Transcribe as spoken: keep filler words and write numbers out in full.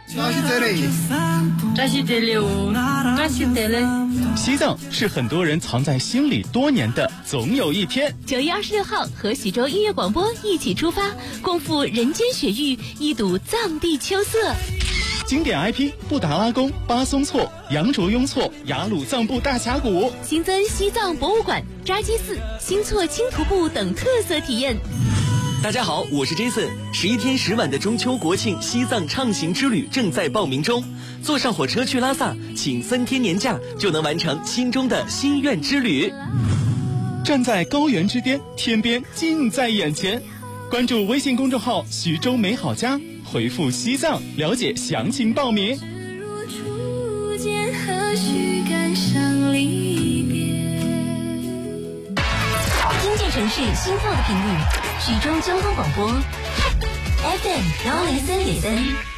扎西德勒， 扎西德勒哦，扎西德勒。 西藏是很多人藏在心里多年的总有一天。 九月二十六号，和徐州音乐广播一起出发，共赴人间雪域，一睹藏地秋色。 经典 I P 布达拉宫、巴松措、羊卓雍措、雅鲁藏布大峡谷， 新增西藏博物馆、扎基寺、新措青徒步等特色体验。 大家好，我是 Jason。十一天十晚的中秋国庆西藏畅行之旅正在报名中，坐上火车去拉萨，请三天年假就能完成心中的心愿之旅。 站在高原之巅，天边近在眼前。关注微信公众号徐州美好家，回复西藏了解详情报名。 听见城市心跳的频率，徐州交通广播 F M 幺零三点三。